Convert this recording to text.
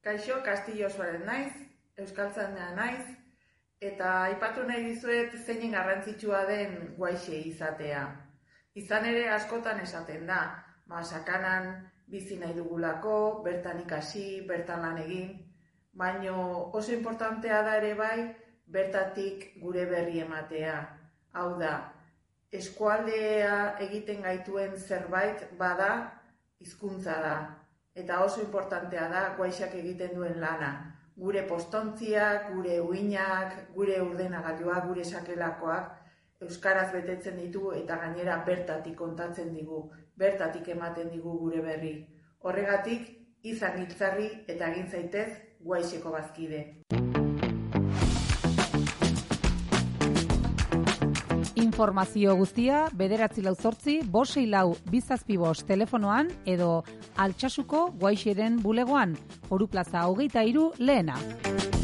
Kaixo, Castillo Suarez naiz, euskaltzaina naiz, eta aipatu nahi dizuet zeinen garrantzitsua den guaixe izatea. Izan ere askotan esaten da, sakanan bizi nahi dugulako, bertan ikasi, bertan lan egin, baina oso importantea da ere bai, bertatik gure berri ematea. Hau da, eskualdea egiten gaituen zerbait bada, hizkuntza da. Eta oso importantea da guaixak egiten duen lana. Gure postontziak, gure uinak, gure ordenagailuak, gure sakelakoak, euskaraz betetzen ditu eta gainera bertatik kontatzen digu, bertatik ematen digu gure berri. Horregatik, izan giltzarri eta egin zaitez guaixeko bazkide. Informazio guztia 948-564-275 telefonoan edo Altsasuko Guaixeren bulegoan, Foru Plaza 23 lehena.